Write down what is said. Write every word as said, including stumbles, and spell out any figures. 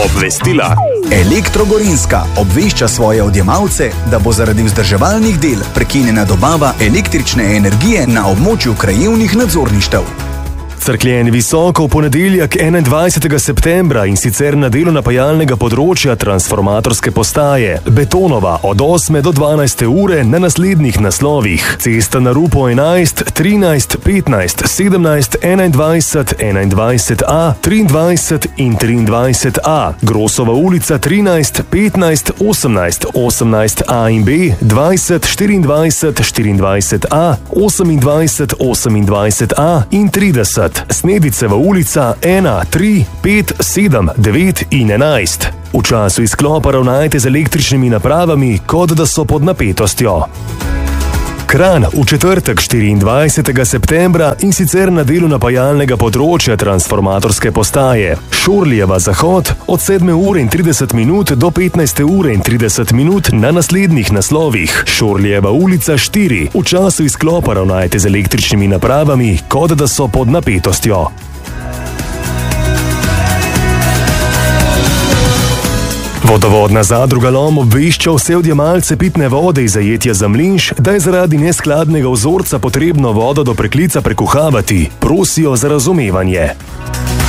Obvestila. Elektro Gorenjska obvešča svoje odjemalce, da bo zaradi vzdrževalnih del prekinjena dobava električne energije na območju krajevnih nadzorništev. Crkljen visoko v ponedeljek enaindvajsetega septembra in sicer na delu napajalnega področja transformatorske postaje Betonova od osme do dvanajste ure na naslednjih naslovih: Cesta na Rupo enajst, trinajst, petnajst, sedemnajst, enaindvajset, enaindvajset A, triindvajset in triindvajset A, Grosova ulica trinajst, petnajst, osemnajst, osemnajst A in B, dvajset, štiriindvajset, štiriindvajset A, osemindvajset, osemindvajset A in trideset. Snediceva ulica ena, tri, pet, sedem, devet in enajst. V času izklopa ravnajte z električnimi napravami, kot da so pod napetostjo. Kranj v četrtek štiriindvajsetega septembra in sicer na delu napajalnega področja transformatorske postaje Šorlijeva zahod od sedme ure in trideset minut do petnajste ure in trideset minut na naslednjih naslovih: Šorlijeva ulica štiri. V času izklopa ravnajte z električnimi napravami, kot da so pod napetostjo. Vodovodna zadruga Lom obvešča vse odjemalce pitne vode iz zajetja Zamlinš, da je zaradi neskladnega vzorca potrebno vodo do preklica prekuhavati. Prosijo za razumevanje.